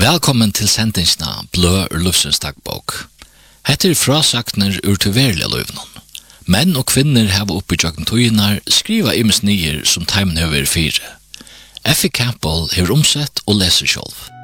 Velkommen til sendingsna Blø ur Lufsens dagbok. Hette frasakner ur til verlige løvnen. Menn og kvinner hava oppi tjokken tøynar skriva imes nyer som teimen hever fire. Effie Campbell hever omsett og leser sjolv.